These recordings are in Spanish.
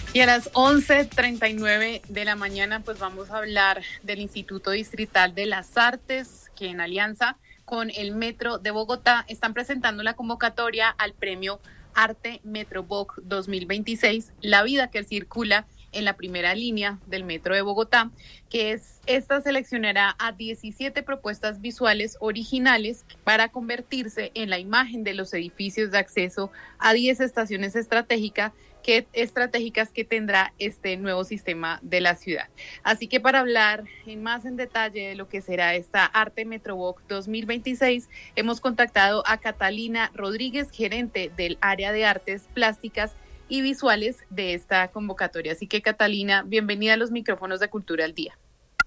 Y a las 11:39 de la mañana, pues vamos a hablar del Instituto Distrital de las Artes, que en alianza con el Metro de Bogotá están presentando la convocatoria al premio Arte Metroboc 2026, La vida que circula en la primera línea del Metro de Bogotá, esta seleccionará a 17 propuestas visuales originales para convertirse en la imagen de los edificios de acceso a 10 estaciones estratégicas que tendrá este nuevo sistema de la ciudad. Así que para hablar más en detalle de lo que será esta Arte Metroboc 2026, hemos contactado a Catalina Rodríguez, gerente del área de artes plásticas y visuales de esta convocatoria. Así que, Catalina, bienvenida a los micrófonos de Cultura al Día.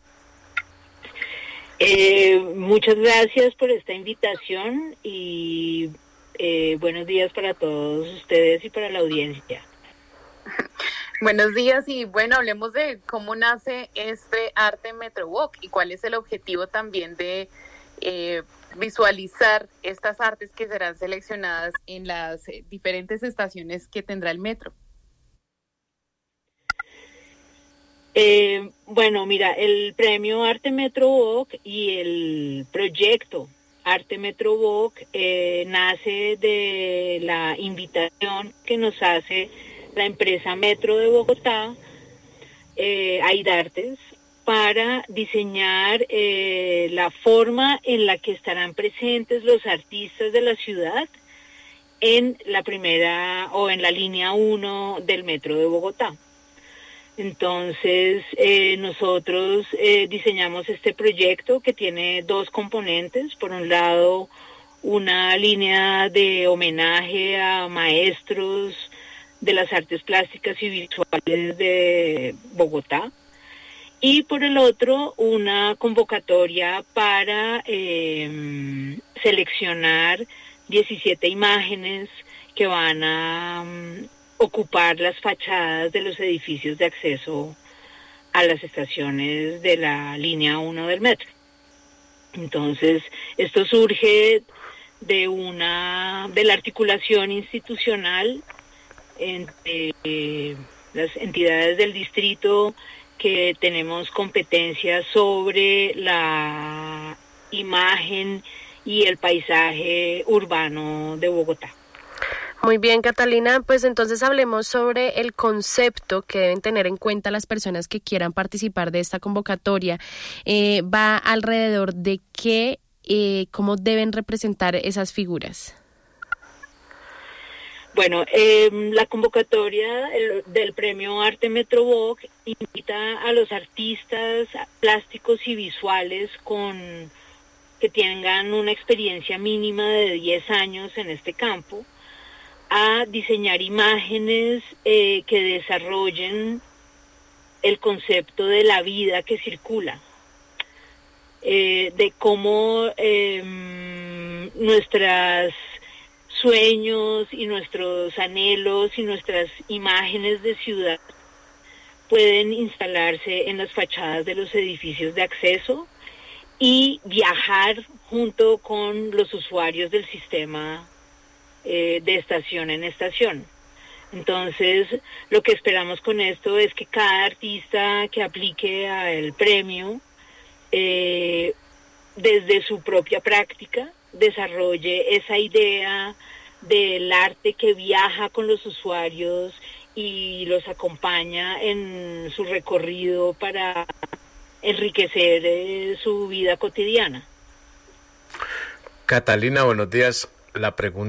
Muchas gracias por esta invitación y buenos días para todos ustedes y para la audiencia. Buenos días y bueno, hablemos de cómo nace este Arte Metroboc y cuál es el objetivo también de visualizar estas artes que serán seleccionadas en las diferentes estaciones que tendrá el metro. Bueno, mira, el premio Arte Metroboc y el proyecto Arte Metroboc nace de la invitación que nos hace la empresa Metro de Bogotá, Aidartes, para diseñar la forma en la que estarán presentes los artistas de la ciudad en la primera o en la línea 1 del Metro de Bogotá. Entonces, nosotros diseñamos este proyecto que tiene dos componentes. Por un lado, una línea de homenaje a maestros de las artes plásticas y visuales de Bogotá. Y por el otro, una convocatoria para seleccionar 17 imágenes que van a ocupar las fachadas de los edificios de acceso a las estaciones de la línea 1 del metro. Entonces, esto surge de la articulación institucional entre las entidades del distrito que tenemos competencias sobre la imagen y el paisaje urbano de Bogotá. Muy bien, Catalina, pues entonces hablemos sobre el concepto que deben tener en cuenta las personas que quieran participar de esta convocatoria. Va alrededor de qué, cómo deben representar esas figuras. Bueno, la convocatoria del premio Arte Metroboc invita a los artistas plásticos y visuales que tengan una experiencia mínima de 10 años en este campo a diseñar imágenes que desarrollen el concepto de la vida que circula, de cómo nuestros sueños y nuestros anhelos y nuestras imágenes de ciudad pueden instalarse en las fachadas de los edificios de acceso y viajar junto con los usuarios del sistema de estación en estación. Entonces, lo que esperamos con esto es que cada artista que aplique al premio, desde su propia práctica, desarrolle esa idea del arte que viaja con los usuarios y los acompaña en su recorrido para enriquecer su vida cotidiana. Catalina, buenos días. La pregunta